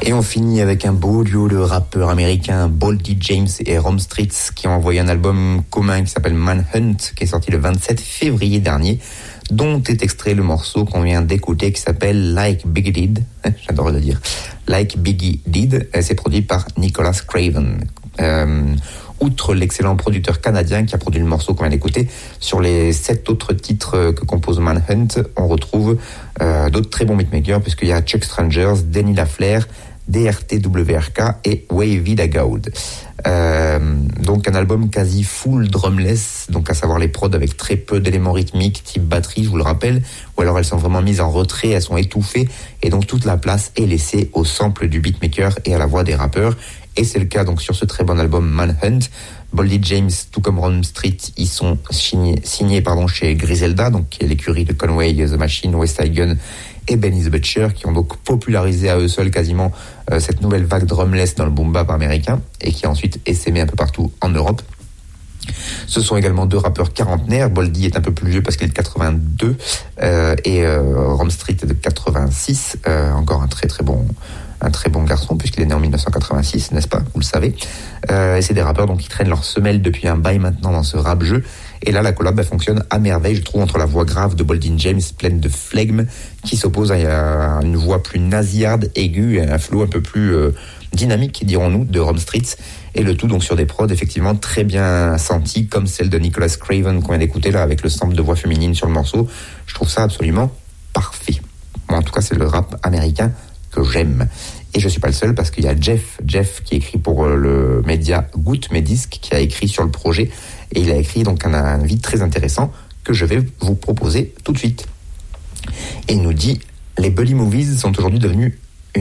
Et on finit avec un beau duo de rappeurs américains, Boldy James et Rome Streetz, qui ont envoyé un album commun qui s'appelle Manhunt, qui est sorti le 27 février dernier, dont est extrait le morceau qu'on vient d'écouter qui s'appelle Like Biggie Did. J'adore le dire. Like Biggie Did. C'est produit par Nicholas Craven. Outre l'excellent producteur canadien qui a produit le morceau qu'on vient d'écouter, sur les 7 autres titres que compose Manhunt, on retrouve d'autres très bons beatmakers, puisqu'il y a Chuck Strangers, Denny Laflair, DRTWRK et Wavy Dagaud. Donc un album quasi full drumless, donc à savoir les prods avec très peu d'éléments rythmiques type batterie, je vous le rappelle, ou alors elles sont vraiment mises en retrait, elles sont étouffées, et donc toute la place est laissée au sample du beatmaker et à la voix des rappeurs. Et c'est le cas donc sur ce très bon album Manhunt. Boldy James, tout comme Rome Street, ils sont signés chez Griselda, donc qui est l'écurie de Conway the Machine, West Side Gun et Benny the Butcher, qui ont donc popularisé à eux seuls quasiment cette nouvelle vague drumless dans le boom bap américain, et qui a ensuite essaimé un peu partout en Europe. Ce sont également 2 rappeurs quarantenaires. Boldy est un peu plus vieux parce qu'il est de 82 et Rome Street est de 86. Encore un très bon garçon, puisqu'il est né en 1986, n'est-ce pas? Vous le savez. Et c'est des rappeurs donc qui traînent leur semelle depuis un bail maintenant dans ce rap-jeu. Et là, la collab fonctionne à merveille, je trouve, entre la voix grave de Boldy James, pleine de flegme, qui s'oppose à une voix plus nasillarde, aiguë, et un flow un peu plus dynamique, dirons-nous, de Rome Street. Et le tout donc sur des prods effectivement très bien sentis, comme celle de Nicholas Craven qu'on vient d'écouter là, avec le sample de voix féminine sur le morceau. Je trouve ça absolument parfait. Bon, en tout cas, c'est le rap américain que j'aime. Et je suis pas le seul, parce qu'il y a Jeff qui écrit pour le média Goûte Mes Disques, qui a écrit sur le projet, et il a écrit donc un avis très intéressant que je vais vous proposer tout de suite. Et il nous dit: les buddy movies sont aujourd'hui devenus